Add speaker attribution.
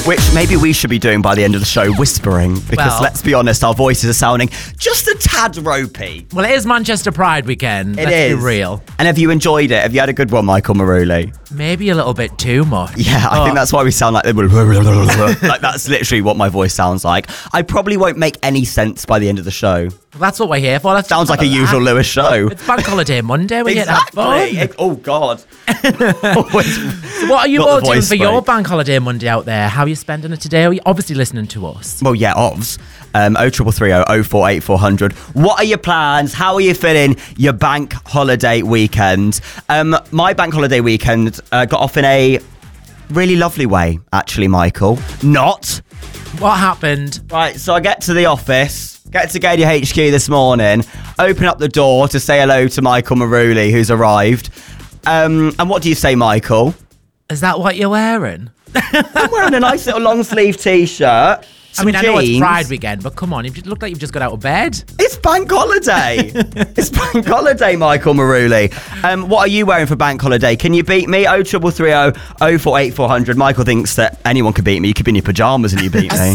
Speaker 1: which maybe we should be doing by the end of the show, whispering, because let's be honest, our voices are sounding just a tad ropey.
Speaker 2: Well, it is Manchester Pride weekend. Let's be real.
Speaker 1: And have you enjoyed it? Have you had a good one, Michael Maruli?
Speaker 2: Maybe a little bit too much.
Speaker 1: Yeah, I think that's why we sound like like that's literally what my voice sounds like. I probably won't make any sense by the end of the show.
Speaker 2: Well, that's what we're here for.
Speaker 1: Sounds like a usual Lewis show.
Speaker 2: It's Bank Holiday Monday. We're
Speaker 1: exactly.
Speaker 2: here to have fun.
Speaker 1: Oh, God.
Speaker 2: So what are you all doing for your Bank Holiday Monday out there? How are you spending it today? Are you obviously listening to us?
Speaker 1: Well, yeah, OVS. 0330 048400. What are your plans? How are you feeling your bank holiday weekend? My bank holiday weekend got off in a really lovely way, actually, Michael. Not.
Speaker 2: What happened?
Speaker 1: Right, so I get to the office, get to Gadia HQ this morning, open up the door to say hello to Michael Maruli, who's arrived. And what do you say, Michael?
Speaker 2: Is that what you're wearing?
Speaker 1: I'm wearing a nice little long sleeve t-shirt.
Speaker 2: I mean, I know it's Pride weekend, but come on, you look like you've just got out of bed.
Speaker 1: It's bank holiday. It's bank holiday, Michael Maruli. What are you wearing for bank holiday? Can you beat me? 0330 048400. Michael thinks that anyone could beat me. You could be in your pyjamas and you beat me.